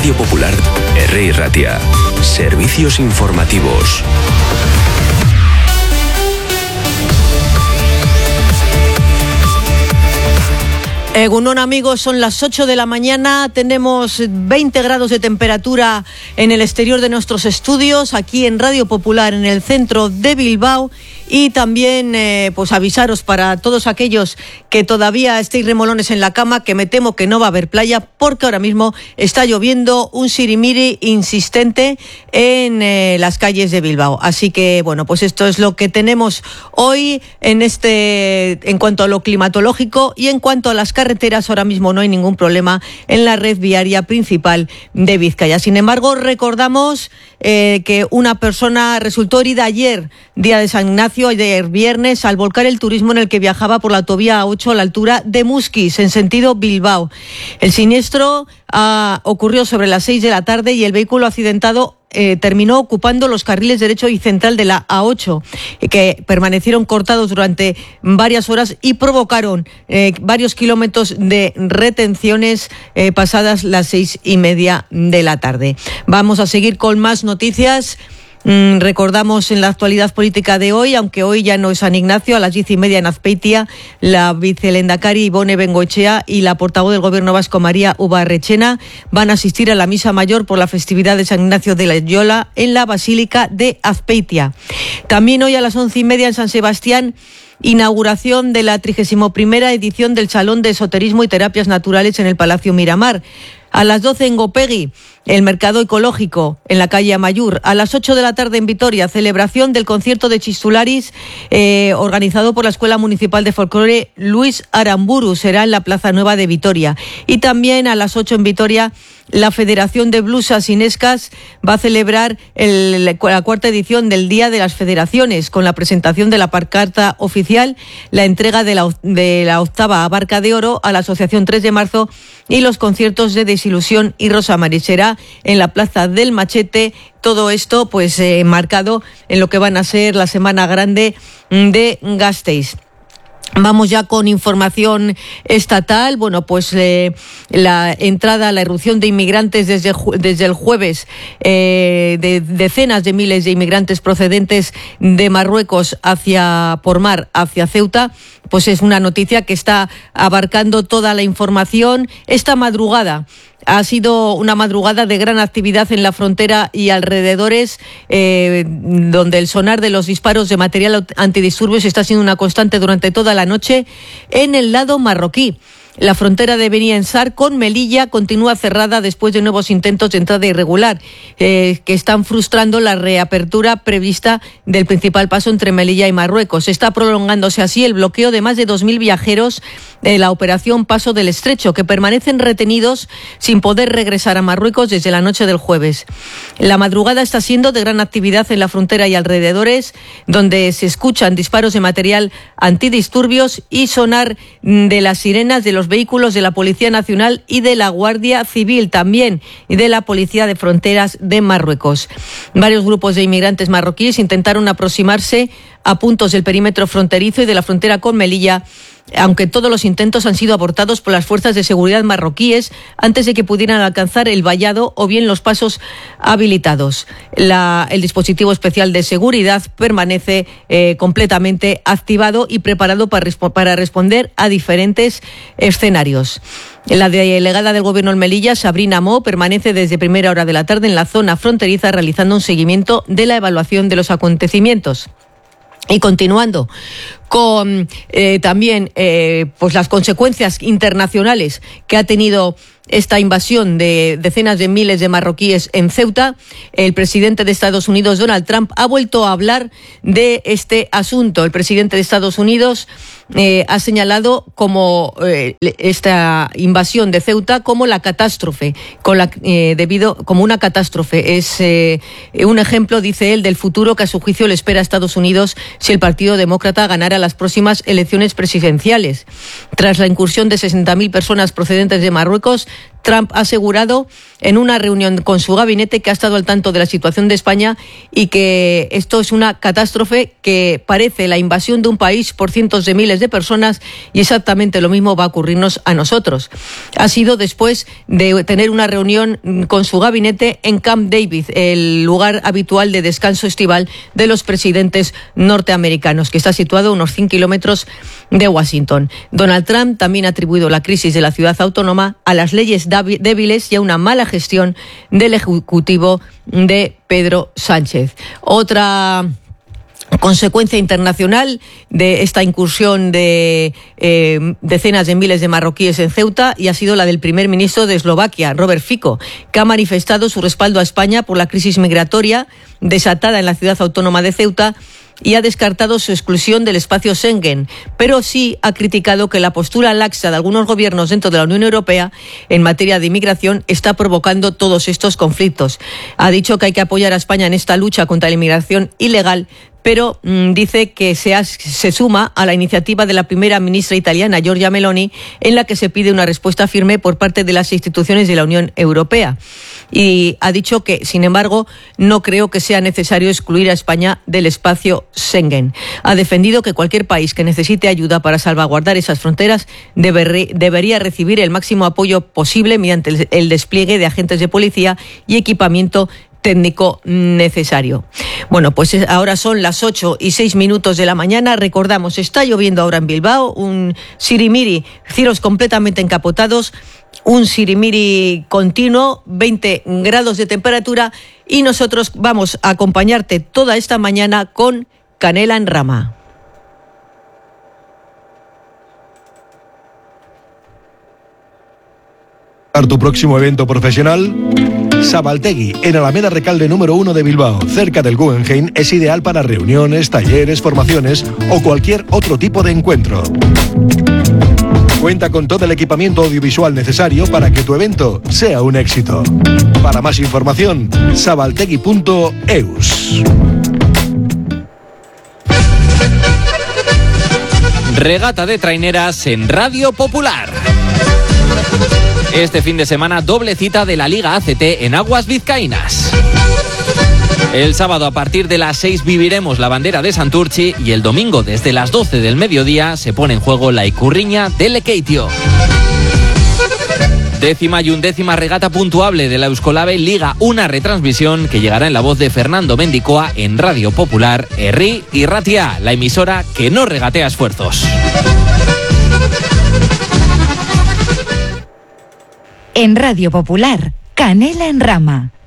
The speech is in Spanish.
Radio Popular, R. Ratia. Servicios informativos. Egunon, amigos, son las 8 de la mañana, tenemos 20 grados de temperatura en el exterior de nuestros estudios, aquí en Radio Popular, en el centro de Bilbao, y también pues avisaros para todos aquellos que todavía estéis remolones en la cama, que me temo que no va a haber playa, porque ahora mismo está lloviendo un sirimiri insistente en las calles de Bilbao. Así que, bueno, pues esto es lo que tenemos hoy en cuanto a lo climatológico, y en cuanto a las carreteras, ahora mismo no hay ningún problema en la red viaria principal de Vizcaya. Sin embargo, recordamos que una persona resultó herida ayer, día de San Ignacio, ayer viernes, al volcar el turismo en el que viajaba por la autovía A8 a la altura de Musquis, en sentido Bilbao. El siniestro ocurrió sobre las 6 de la tarde y el vehículo accidentado terminó ocupando los carriles derecho y central de la A8, que permanecieron cortados durante varias horas y provocaron varios kilómetros de retenciones pasadas las 6:30 de la tarde. Vamos a seguir con más noticias. Recordamos en la actualidad política de hoy, aunque hoy ya no es San Ignacio, a las 10:30 en Azpeitia, la vicelendakari Ibone Bengoechea y la portavoz del Gobierno vasco María Ubarrechena van a asistir a la misa mayor por la festividad de San Ignacio de Loyola en la Basílica de Azpeitia. También hoy a las 11:30 en San Sebastián, inauguración de la 31ª edición del Salón de Esoterismo y Terapias Naturales en el Palacio Miramar. A las 12 en Gopegui, el mercado ecológico en la calle Amayur. A las 8 de la tarde en Vitoria, celebración del concierto de Chistularis organizado por la Escuela Municipal de Folclore Luis Aramburu. Será en la Plaza Nueva de Vitoria. Y también a las 8 en Vitoria, la Federación de Blusas Inescas va a celebrar la cuarta edición del Día de las Federaciones, con la presentación de la pancarta oficial, la entrega de la octava Barca de Oro a la Asociación 3 de Marzo y los conciertos de Desilusión y Rosa Mari. Será en la Plaza del Machete. Todo esto pues marcado en lo que van a ser la Semana Grande de Gasteiz. Vamos ya con información estatal. Bueno, pues la irrupción de inmigrantes desde el jueves, de decenas de miles de inmigrantes procedentes de Marruecos por mar hacia Ceuta, pues es una noticia que está abarcando toda la información. Esta madrugada ha sido una madrugada de gran actividad en la frontera y alrededores, donde el sonar de los disparos de material antidisturbios está siendo una constante durante toda la noche en el lado marroquí. La frontera de Beni Ensar con Melilla continúa cerrada después de nuevos intentos de entrada irregular, que están frustrando la reapertura prevista del principal paso entre Melilla y Marruecos. Está prolongándose así el bloqueo de más de 2.000 viajeros de la operación Paso del Estrecho, que permanecen retenidos sin poder regresar a Marruecos desde la noche del jueves. La madrugada está siendo de gran actividad en la frontera y alrededores, donde se escuchan disparos de material antidisturbios y sonar de las sirenas de los vehículos de la Policía Nacional y de la Guardia Civil, también, y de la Policía de Fronteras de Marruecos. Varios grupos de inmigrantes marroquíes intentaron aproximarse a puntos del perímetro fronterizo y de la frontera con Melilla, aunque todos los intentos han sido abortados por las fuerzas de seguridad marroquíes antes de que pudieran alcanzar el vallado o bien los pasos habilitados. El dispositivo especial de seguridad permanece completamente activado y preparado para responder a diferentes escenarios. La delegada del Gobierno en Melilla, Sabrina Mo, permanece desde primera hora de la tarde en la zona fronteriza realizando un seguimiento de la evaluación de los acontecimientos. Y continuando con también pues las consecuencias internacionales que ha tenido esta invasión de decenas de miles de marroquíes en Ceuta, el presidente de Estados Unidos, Donald Trump, ha vuelto a hablar de este asunto. El presidente de Estados Unidos ha señalado como esta invasión de Ceuta como la catástrofe, como una catástrofe. Es un ejemplo, dice él, del futuro que a su juicio le espera a Estados Unidos si el Partido Demócrata ganara las próximas elecciones presidenciales. Tras la incursión de 60.000 personas procedentes de Marruecos, Trump ha asegurado en una reunión con su gabinete que ha estado al tanto de la situación de España y que esto es una catástrofe que parece la invasión de un país por cientos de miles de personas, y exactamente lo mismo va a ocurrirnos a nosotros. Ha sido después de tener una reunión con su gabinete en Camp David, el lugar habitual de descanso estival de los presidentes norteamericanos, que está situado a unos 100 kilómetros de Washington. Donald Trump también ha atribuido la crisis de la ciudad autónoma a las leyes débiles y a una mala gestión del Ejecutivo de Pedro Sánchez. Otra consecuencia internacional de esta incursión de decenas de miles de marroquíes en Ceuta y ha sido la del primer ministro de Eslovaquia, Robert Fico, que ha manifestado su respaldo a España por la crisis migratoria desatada en la ciudad autónoma de Ceuta y ha descartado su exclusión del espacio Schengen, pero sí ha criticado que la postura laxa de algunos gobiernos dentro de la Unión Europea en materia de inmigración está provocando todos estos conflictos. Ha dicho que hay que apoyar a España en esta lucha contra la inmigración ilegal, pero dice que se suma a la iniciativa de la primera ministra italiana, Giorgia Meloni, en la que se pide una respuesta firme por parte de las instituciones de la Unión Europea. Y ha dicho que, sin embargo, no creo que sea necesario excluir a España del espacio Schengen. Ha defendido que cualquier país que necesite ayuda para salvaguardar esas fronteras debería recibir el máximo apoyo posible mediante el despliegue de agentes de policía y equipamiento técnico necesario. Bueno, pues ahora son las 8:06 de la mañana. Recordamos, está lloviendo ahora en Bilbao, un sirimiri, cielos completamente encapotados, un sirimiri continuo, 20 grados de temperatura, y nosotros vamos a acompañarte toda esta mañana con Canela en Rama. ¿Para tu próximo evento profesional? Sabaltegui, en Alameda Recalde número 1 de Bilbao, cerca del Guggenheim, es ideal para reuniones, talleres, formaciones o cualquier otro tipo de encuentro. Cuenta con todo el equipamiento audiovisual necesario para que tu evento sea un éxito. Para más información, sabaltegui.eus. Regata de traineras en Radio Popular. Este fin de semana, doble cita de la Liga ACT en aguas vizcaínas. El sábado a partir de las 6 viviremos la bandera de Santurchi y el domingo desde las 12 del mediodía se pone en juego la Icurriña de Lekeitio. 10ª y 11ª regata puntuable de la Euskolabel Liga, una retransmisión que llegará en la voz de Fernando Mendicoa en Radio Popular, Herri y Ratia, la emisora que no regatea esfuerzos. En Radio Popular, Canela en Rama.